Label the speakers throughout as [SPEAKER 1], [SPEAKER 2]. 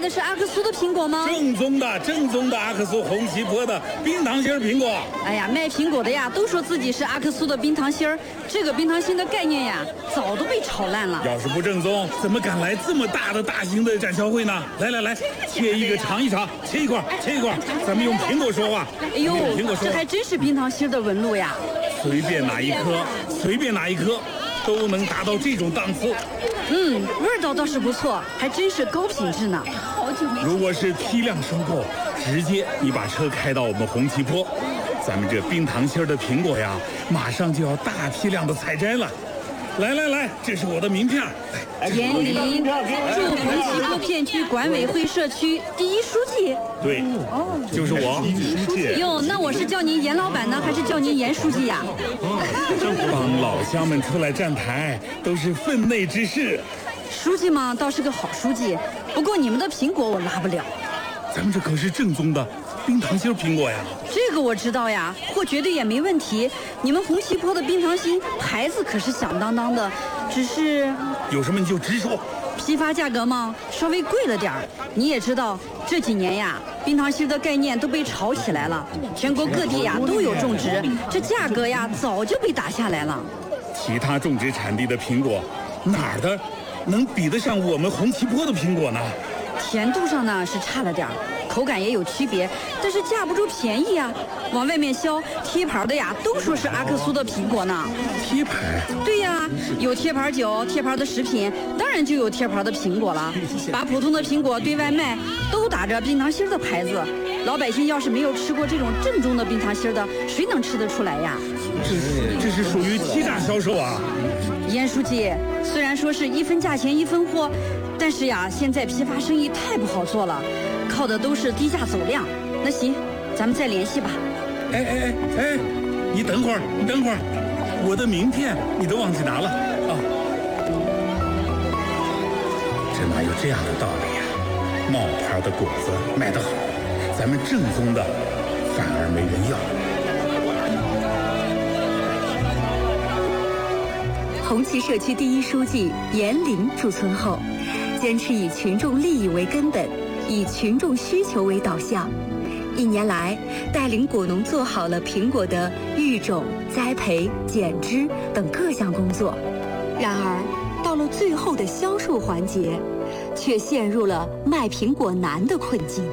[SPEAKER 1] 的是阿克苏的苹果吗？
[SPEAKER 2] 正宗的阿克苏红旗坡的冰糖心苹果。
[SPEAKER 1] 哎呀，卖苹果的呀，都说自己是阿克苏的冰糖心儿，这个冰糖心的概念呀，早都被炒烂了。
[SPEAKER 2] 要是不正宗，怎么敢来这么大型的展销会呢？来，切一个尝一尝，切一块，咱们用苹果说话。
[SPEAKER 1] 哎呦，这还真是冰糖心的纹路呀！
[SPEAKER 2] 随便哪一颗，都能达到这种档次。
[SPEAKER 1] 味道倒是不错，还真是高品质呢。
[SPEAKER 2] 如果是批量收购，直接你把车开到我们红旗坡，咱们这冰糖心的苹果呀，马上就要大批量的采摘了。来，这是我的名片。
[SPEAKER 1] 严林，驻红旗坡片区管委会社区第一书记。
[SPEAKER 2] 对，就是我。
[SPEAKER 1] 哟，那我是叫您严老板呢，还是叫您严书记呀？
[SPEAKER 2] 帮老乡们出来站台，都是分内之事。
[SPEAKER 1] 书记嘛，倒是个好书记，不过你们的苹果我拉不了。
[SPEAKER 2] 咱们这可是正宗的冰糖心苹果呀！
[SPEAKER 1] 这个我知道呀，货绝对也没问题。你们红旗坡的冰糖心牌子可是响当当的，只是
[SPEAKER 2] 有什么你就直说。
[SPEAKER 1] 批发价格嘛，稍微贵了点儿。你也知道，这几年呀，冰糖心的概念都被炒起来了，全国各地呀都有种植，这价格呀早就被打下来了。
[SPEAKER 2] 其他种植产地的苹果，哪儿的能比得上我们红旗坡的苹果呢？
[SPEAKER 1] 甜度上呢是差了点儿，口感也有区别，但是架不住便宜啊。往外面销贴牌的呀，都说是阿克苏的苹果呢。
[SPEAKER 2] 贴牌？
[SPEAKER 1] 对呀，有贴牌酒、贴牌的食品，当然就有贴牌的苹果了。把普通的苹果对外卖，都打着冰糖心的牌子。老百姓要是没有吃过这种正宗的冰糖心的，谁能吃得出来呀？
[SPEAKER 2] 这是属于欺诈销售啊！
[SPEAKER 1] 严书记，虽然说是一分价钱一分货，但是呀，现在批发生意太不好做了，靠的都是低价走量。那行，咱们再联系吧。
[SPEAKER 2] 哎，你等会儿，我的名片你都忘记拿了啊！这哪有这样的道理呀？冒牌的果子卖得好，咱们正宗的反而没人要。
[SPEAKER 3] 红旗社区第一书记严林驻村后，坚持以群众利益为根本，以群众需求为导向。1年来，带领果农做好了苹果的育种、栽培、剪枝等各项工作。然而，到了最后的销售环节，却陷入了卖苹果难的困境。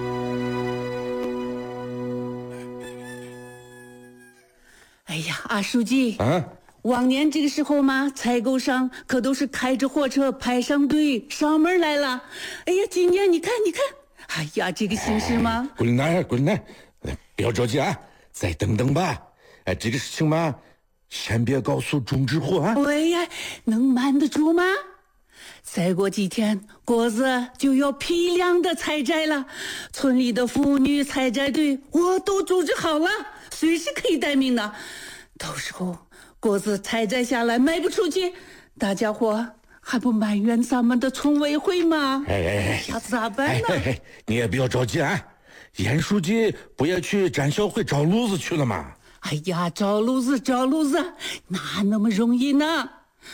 [SPEAKER 4] 哎呀，阿书记
[SPEAKER 5] 啊！
[SPEAKER 4] 往年这个时候嘛，采购商可都是开着货车排上队上门来了。哎呀，今年你看，哎呀，这个形势嘛，
[SPEAKER 5] 滚来，不要着急啊，再等等吧。哎，这个事情嘛，先别告诉种植户啊。
[SPEAKER 4] 哎呀，能瞒得住吗？再过几天，果子就要批量的采摘了，村里的妇女采摘队我都组织好了，随时可以待命的。到时候果子采摘下来卖不出去，大家伙还不埋怨咱们的村委会吗？
[SPEAKER 5] 哎，
[SPEAKER 4] 要咋办呢？
[SPEAKER 5] 你也不要着急啊。严书记不也去展销会找路子去了吗？
[SPEAKER 4] 哎呀，找路子，哪那么容易呢？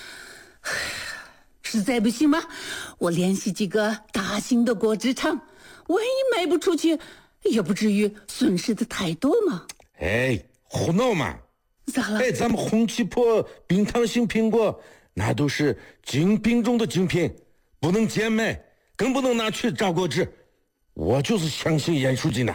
[SPEAKER 4] 实在不行吗？我联系几个大型的果汁厂，万一卖不出去，也不至于损失的太多嘛。
[SPEAKER 5] 哎，胡闹嘛！
[SPEAKER 4] 咋了？
[SPEAKER 5] 哎，咱们红旗坡冰糖心苹果，那都是精品中的精品，不能贱卖，更不能拿去榨果汁。我就是相信严书记呢。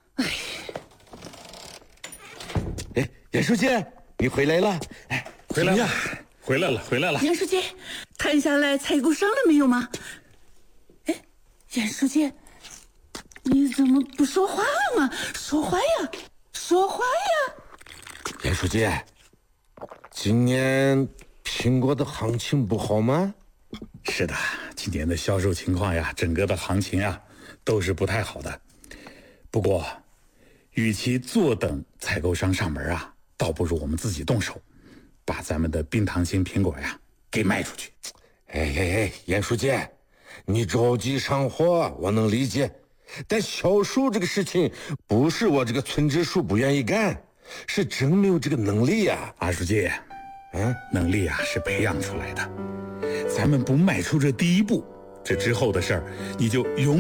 [SPEAKER 5] 哎，严书记，你回来了？哎，
[SPEAKER 2] 回来了。
[SPEAKER 4] 严书记，谈下来采购商了没有吗？哎，严书记，你怎么不说话了吗？说话呀！
[SPEAKER 5] 严书记，今年苹果的行情不好吗？
[SPEAKER 2] 是的，今年的销售情况呀，整个的行情呀，都是不太好的。不过，与其坐等采购商上门啊，倒不如我们自己动手，把咱们的冰糖心苹果呀给卖出去。
[SPEAKER 5] 哎，严书记，你着急上货，我能理解。但销售这个事情，不是我这个村支书不愿意干，是真没有这个能力呀。
[SPEAKER 2] 阿书记，能力啊是培养出来的。咱们不迈出这第一步，这之后的事儿你就永